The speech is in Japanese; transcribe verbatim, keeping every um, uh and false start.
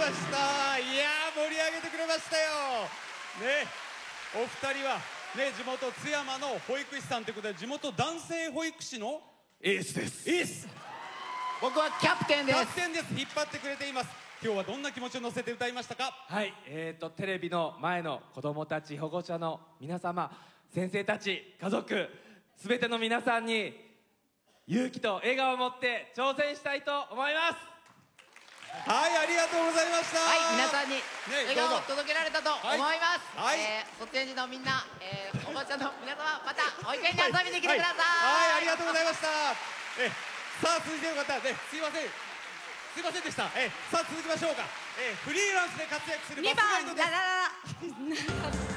ました。いやー、盛り上げてくれましたよね。お二人はね、地元津山の保育士さんということで、地元男性保育士のエースです。 エース。 僕はキャプテンです。 キャプテンです。引っ張ってくれています。今日はどんな気持ちを乗せて歌いましたか？ はい、えーとテレビの前の子どもたち、保護者の皆様、先生たち、家族、すべての皆さんに勇気と笑顔を持って挑戦したいと思います。 はい、ありがとうございました。 はい、皆さんにね笑顔を届けられたと思います。 はいはいえー卒園児のみんな、えー、保護者の皆様、また保育園に遊びに来てください。 はい、はい、ありがとうございました。えさあ、続いての方ね、すいませんすいませんでした。えさあ続きましょうか。えフリーランスで活躍するバにスガイドです。 ばんララララ